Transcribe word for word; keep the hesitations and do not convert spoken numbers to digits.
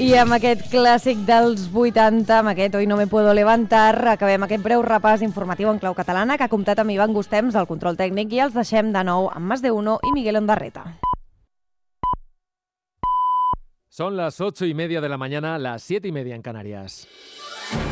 I amb aquest clàssic dels vuitanta, amb aquest Hoy no me puedo levantar, acabem aquest breu repàs informatiu en clau catalana que ha comptat amb Ivan Gustems, el control tècnic, i els deixem de nou amb Más de Uno i Miguel Ondarreta. Son las ocho y media de la mañana, las siete y media en Canarias.